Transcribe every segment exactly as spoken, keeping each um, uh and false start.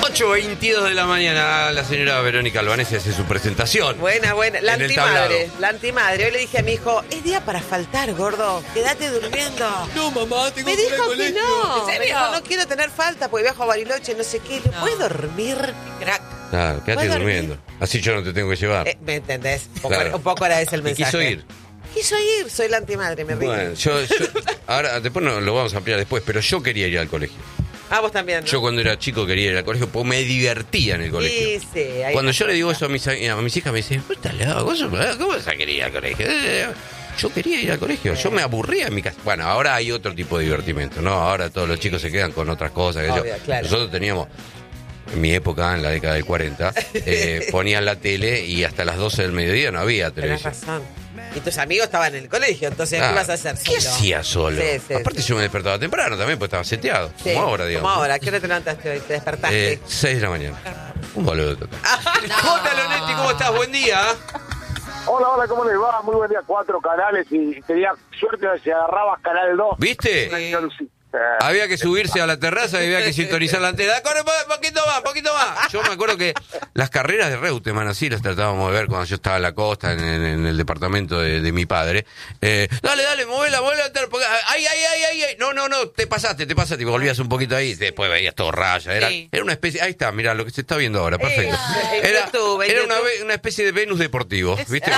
ocho veintidós de la mañana, la señora Verónica Albanese hace su presentación. Buena, buena. La en el antimadre, tablado. la antimadre. Hoy le dije a mi hijo, es día para faltar, gordo. Quédate durmiendo. No, mamá, tengo Me que ir al dijo que colegio. no. ¿En Me serio? dijo, no quiero tener falta porque viajo a Bariloche, no sé qué. ¿No No. puedes dormir? Crack. Claro, quédate ¿Puedo durmiendo. Así yo no te tengo que llevar. Eh, ¿Me entendés? Un poco, Claro. un poco era ese el Y mensaje. quiso ir. Quiso ir. Soy la antimadre, me río. Bueno, yo, yo- ahora después no, lo vamos a ampliar después, pero yo quería ir al colegio. Ah, vos también, ¿no? Yo cuando era chico quería ir al colegio porque me divertía en el colegio. Sí, sí. ahí Cuando está. yo le digo eso a mis, a mis hijas, me dicen, ¿vos estás loco? ¿Vos sos- ¿Cómo vas a querer ir al colegio? Eh, Yo quería ir al colegio, yo me aburría en mi casa. Bueno, ahora hay otro tipo de divertimento, ¿no? Ahora todos los chicos se quedan con otras cosas. Que Obvio, yo. claro. Nosotros teníamos, en mi época, en la década del cuarenta, eh, ponían la tele y hasta las doce del mediodía no había Tenés televisión. razón. Y tus amigos estaban en el colegio, entonces, Ah, ¿qué vas a hacer ¿Qué solo? hacía solo? Sí, sí, Aparte sí. yo me despertaba temprano también, porque estaba seteado. Sí, Como ahora, digamos. Como ahora. ¿A qué hora te levantaste hoy? ¿Te despertaste? Eh, seis de la mañana. Un boludo total. Jota Lonetti, ¿cómo estás? Buen día. Hola, hola, ¿cómo les va? Muy buen día, cuatro canales y tenía suerte de si agarrabas canal dos. ¿Viste? Eh, Había que subirse a la terraza y había que sintonizar la antena. Corre, po- poquito más, poquito más. Yo me acuerdo que las carreras de Reutemann así las tratábamos de ver cuando yo estaba en la costa, en, en- en el departamento de, de mi padre. Eh, dale, dale, movela, movela. porque- Ay, ay, ay, ay, ay. No, no, no, te pasaste, te pasaste. Y volvías un poquito ahí. Después veías todo raya. Era, Sí. era una especie. Ahí está, mirá lo que se está viendo ahora. Perfecto. en Era, YouTube, en era una, YouTube. ve- una especie de Venus deportivo. ¿Viste?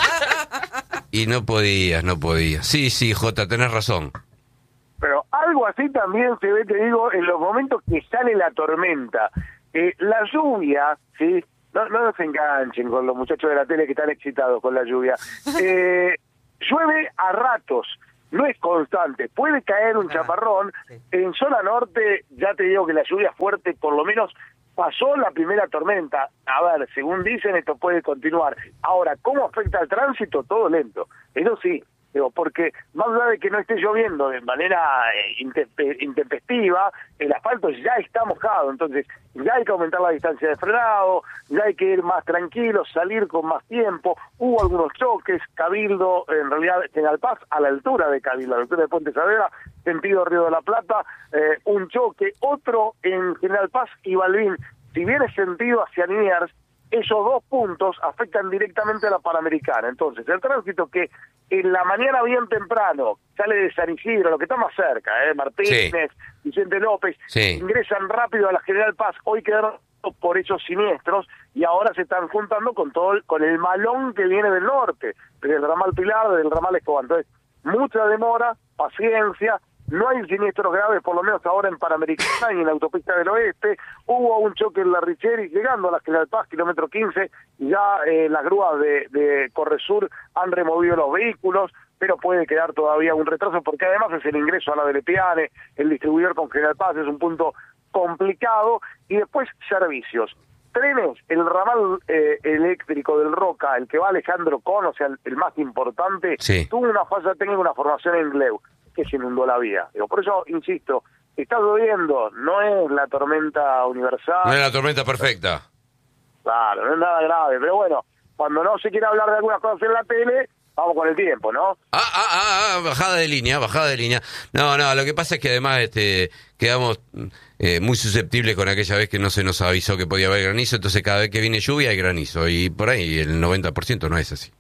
Y no podías, no podías. Sí, sí, Jota, tenés razón. pero algo así también se ve, te digo, en los momentos que sale la tormenta. Eh, la lluvia, ¿sí? No, no nos enganchen con los muchachos de la tele que están excitados con la lluvia. Eh, llueve a ratos, no es constante. Puede caer un chaparrón. En zona norte, ya te digo que la lluvia fuerte, por lo menos, pasó la primera tormenta. A ver, según dicen, esto puede continuar. Ahora, ¿cómo afecta al tránsito? Todo lento. Eso sí. Digo, porque más allá de que no esté lloviendo de manera eh, intempe- intempestiva, el asfalto ya está mojado, entonces ya hay que aumentar la distancia de frenado, ya hay que ir más tranquilos, salir con más tiempo. Hubo algunos choques, Cabildo, en realidad General Paz, a la altura de Cabildo, a la altura de Puente Saavedra, sentido Río de la Plata, eh, un choque, otro en General Paz y Balbín. Si bien es sentido hacia Liniers, esos dos puntos afectan directamente a la Panamericana. Entonces, el tránsito que en la mañana bien temprano sale de San Isidro, lo que está más cerca, ¿eh? Martínez, Vicente López, Sí. ingresan rápido a la General Paz, hoy quedaron por esos siniestros y ahora se están juntando con todo el, con el malón que viene del norte, desde el ramal Pilar, desde el ramal Escobar. Entonces, mucha demora, paciencia. No hay siniestros graves, por lo menos ahora en Panamericana y en la autopista del oeste. Hubo un choque en la Richeri, llegando a la General Paz, kilómetro quince, ya eh, las grúas de, de Corresur han removido los vehículos, pero puede quedar todavía un retraso, porque además es el ingreso a la de Lepiane, el distribuidor con General Paz, es un punto complicado, y después servicios. Trenes, el ramal eh, eléctrico del Roca, el que va a Alejandro Con, o sea, el, el más importante, Sí. tuvo una falla técnica, una formación en Gleu, que se inundó la vía. Digo, por eso, insisto, está lloviendo, no es la tormenta universal, No es la tormenta perfecta. claro, no es nada grave, pero bueno, cuando no se quiere hablar de algunas cosas en la tele, vamos con el tiempo, ¿no? Ah, ah, ah, ah, bajada de línea, bajada de línea. No, no, lo que pasa es que además este, quedamos eh, muy susceptibles con aquella vez que no se nos avisó que podía haber granizo, entonces cada vez que viene lluvia hay granizo, y por ahí el noventa por ciento no es así.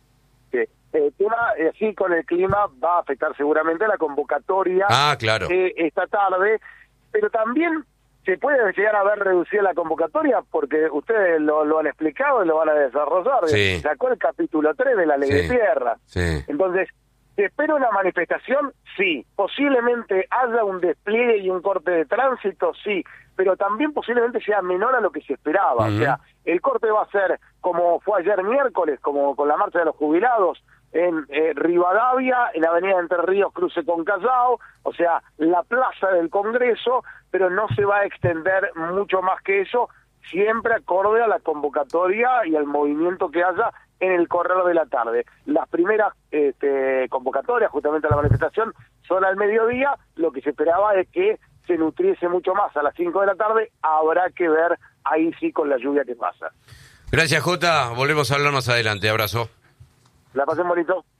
Sí. El tema, eh, sí, con el clima va a afectar seguramente la convocatoria Ah, claro. eh, esta tarde, pero también se puede llegar a ver reducida la convocatoria porque ustedes lo, lo han explicado y lo van a desarrollar. Sí. Sacó el capítulo tres de la ley Sí. de tierra. Sí. Entonces, ¿se espera una manifestación? Sí. Posiblemente haya un despliegue y un corte de tránsito, sí, pero también posiblemente sea menor a lo que se esperaba. Ujú. O sea, el corte va a ser como fue ayer miércoles, como con la marcha de los jubilados, en eh, Rivadavia, en la avenida Entre Ríos, cruce con Callao, o sea, la plaza del Congreso, pero no se va a extender mucho más que eso, siempre acorde a la convocatoria y al movimiento que haya en el correr de la tarde. Las primeras este, convocatorias, justamente a la manifestación, son al mediodía. Lo que se esperaba es que se nutriese mucho más a las cinco de la tarde. Habrá que ver ahí sí con la lluvia que pasa. Gracias, Jota. Volvemos a hablar más adelante. Abrazo. La pasen bonito.